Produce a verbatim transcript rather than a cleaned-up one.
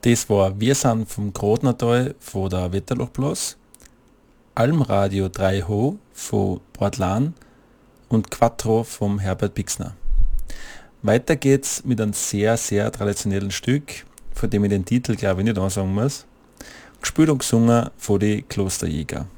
Das war Wir sind vom Grodnertal von der Wetterlochblas, Almradio drei Ho von Portlan und Quattro vom Herbert Pixner. Weiter geht's mit einem sehr, sehr traditionellen Stück, von dem ich den Titel glaube ich nicht ansagen muss. Gespielt und gesungen von die Klosterjäger.